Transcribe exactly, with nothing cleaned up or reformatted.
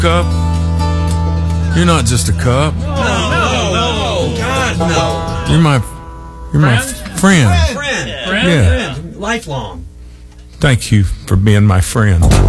cup. You're not just a cup. No, no, no, God, no. You're my, you're my Friend? friend. Friend. Yeah. Friend. Lifelong. Thank you for being my friend.